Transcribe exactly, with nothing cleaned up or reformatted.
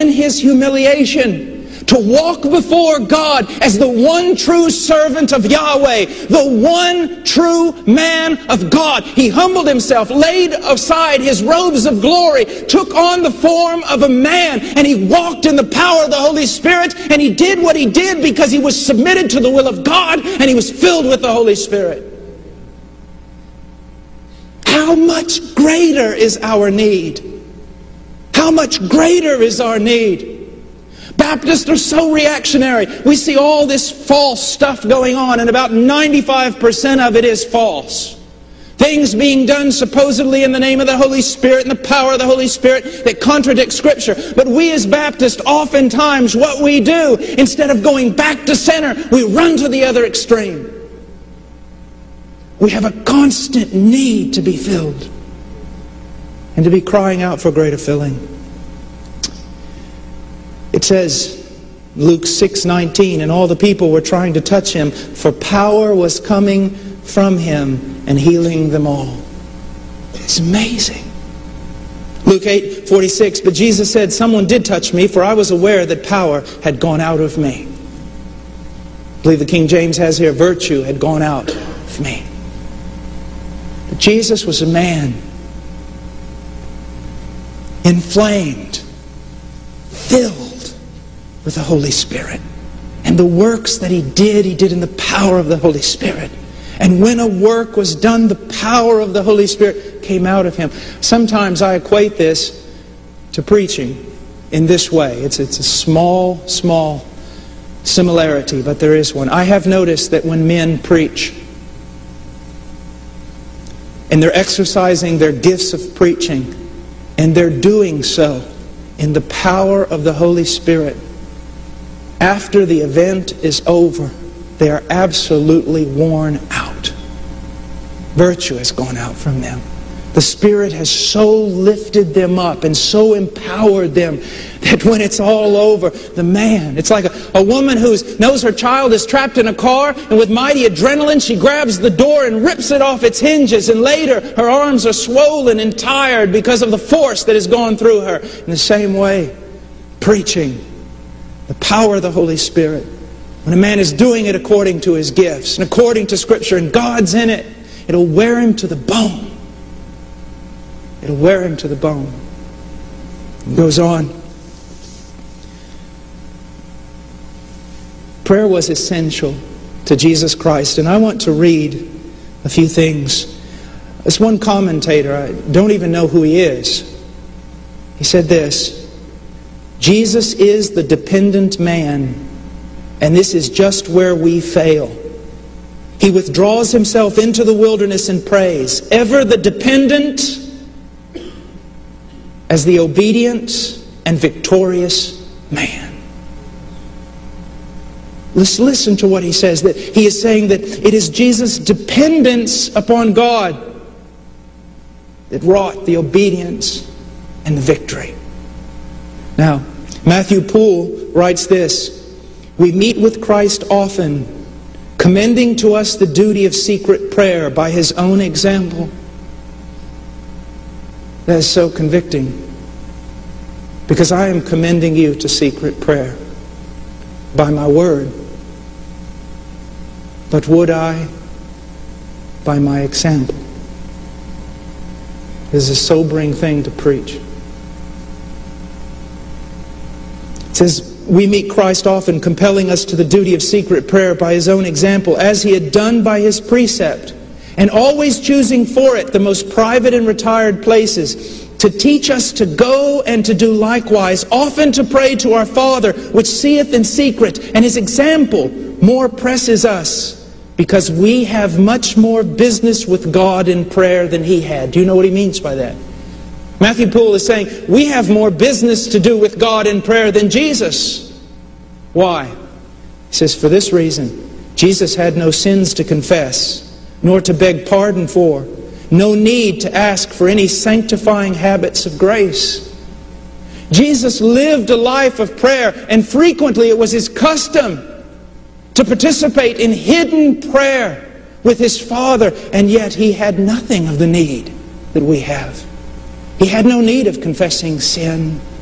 in His humiliation, to walk before God as the one true servant of Yahweh, the one true man of God. He humbled Himself, laid aside His robes of glory, took on the form of a man, and He walked in the power of the Holy Spirit, and He did what He did because He was submitted to the will of God, and He was filled with the Holy Spirit. How much greater is our need? How much greater is our need? Baptists are so reactionary. We see all this false stuff going on, and about ninety-five percent of it is false. Things being done supposedly in the name of the Holy Spirit and the power of the Holy Spirit that contradict Scripture. But we as Baptists, oftentimes what we do, instead of going back to center, we run to the other extreme. We have a constant need to be filled and to be crying out for greater filling. It says, Luke six nineteen, and all the people were trying to touch Him, for power was coming from Him and healing them all. It's amazing. Luke eight forty-six, but Jesus said, someone did touch me, for I was aware that power had gone out of me. I believe the King James has here, virtue had gone out of me. But Jesus was a man, inflamed, filled with the Holy Spirit. And the works that He did, He did in the power of the Holy Spirit. And when a work was done, the power of the Holy Spirit came out of Him. Sometimes I equate this to preaching in this way. It's, it's a small, small similarity, but there is one. I have noticed that when men preach, and they're exercising their gifts of preaching, and they're doing so in the power of the Holy Spirit, after the event is over, they are absolutely worn out. Virtue has gone out from them. The Spirit has so lifted them up and so empowered them that when it's all over, the man, it's like a, a woman who knows her child is trapped in a car, and with mighty adrenaline she grabs the door and rips it off its hinges, and later her arms are swollen and tired because of the force that has gone through her. In the same way, preaching, the power of the Holy Spirit, when a man is doing it according to his gifts and according to Scripture, and God's in it, it'll wear him to the bone. It'll wear him to the bone. It goes on. Prayer was essential to Jesus Christ, and I want to read a few things. This one commentator, I don't even know who he is. He said this: Jesus is the dependent man, and this is just where we fail. He withdraws Himself into the wilderness and prays, ever the dependent as the obedient and victorious man. Let's listen to what he says. That he is saying that it is Jesus' dependence upon God that wrought the obedience and the victory. Now, Matthew Poole writes this: we meet with Christ often, commending to us the duty of secret prayer by His own example. That is so convicting, because I am commending you to secret prayer by my word. But would I by my example? It is a sobering thing to preach. It says, we meet Christ often, compelling us to the duty of secret prayer by His own example, as He had done by His precept, and always choosing for it the most private and retired places, to teach us to go and to do likewise, often to pray to our Father, which seeth in secret, and His example more presses us, because we have much more business with God in prayer than He had. Do you know what he means by that? Matthew Poole is saying, we have more business to do with God in prayer than Jesus. Why? He says, for this reason: Jesus had no sins to confess, nor to beg pardon for, no need to ask for any sanctifying habits of grace. Jesus lived a life of prayer, and frequently it was His custom to participate in hidden prayer with His Father, and yet He had nothing of the need that we have. He had no need of confessing sin